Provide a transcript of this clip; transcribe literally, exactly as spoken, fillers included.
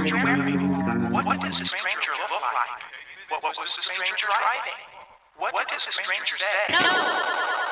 stranger wearing? What, what does the stranger look like? What was the stranger driving? What, what does the stranger say? No!